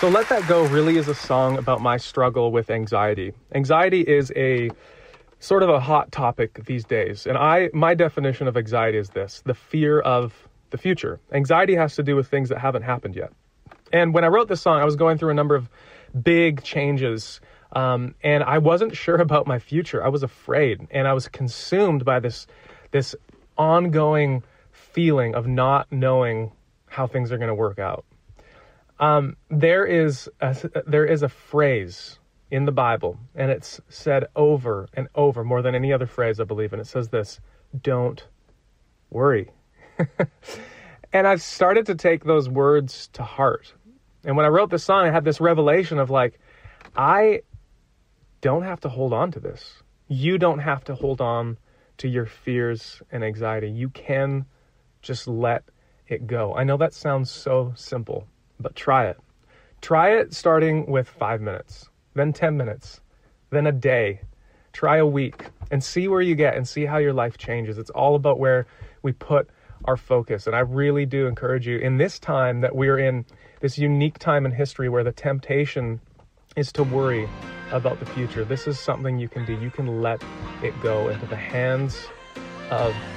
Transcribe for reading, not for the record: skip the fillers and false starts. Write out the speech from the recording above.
So Let That Go really is a song about my struggle with anxiety. Anxiety is a sort of a hot topic these days. And my definition of anxiety is this: the fear of the future. Anxiety has to do with things that haven't happened yet. And when I wrote this song, I was going through a number of big changes. And I wasn't sure about my future. I was afraid, and I was consumed by this ongoing feeling of not knowing how things are going to work out. There is a phrase in the Bible, and it's said over and over, more than any other phrase, I believe, and it says this: don't worry. And I've started to take those words to heart. And when I wrote this song, I had this revelation of like, I don't have to hold on to this. You don't have to hold on to your fears and anxiety. You can just let it go. I know that sounds so simple, but try it. Try it starting with 5 minutes, then 10 minutes, then a day. Try a week and see where you get and see how your life changes. It's all about where we put our focus. And I really do encourage you in this time that we're in, this unique time in history where the temptation is to worry about the future. This is something you can do. You can let it go into the hands of